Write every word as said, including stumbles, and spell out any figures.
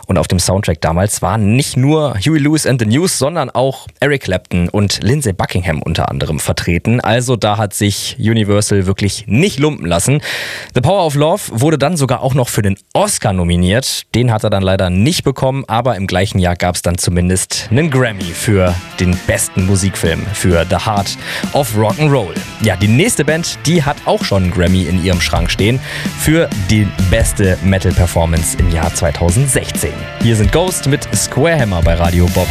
Und auf dem Soundtrack damals waren nicht nur Huey Lewis and the News, sondern auch Eric Clapton und Lindsey Buckingham unter anderem vertreten. Also da hat sich Universal wirklich nicht lumpen lassen. The Power of Love wurde dann sogar auch noch für den Oscar nominiert. Den hat er dann leider nicht bekommen, aber im gleichen Jahr gab es dann zumindest einen Grammy für den besten Musikfilm, für The Heart of Rock'n'Roll. Ja, die nächste Band, die hat auch schon einen Grammy in ihrem Schrank stehen für die beste Metal-Performance im Jahr zweitausendsechzehn. Hier sind Ghost mit Square Hammer bei Radio Bob.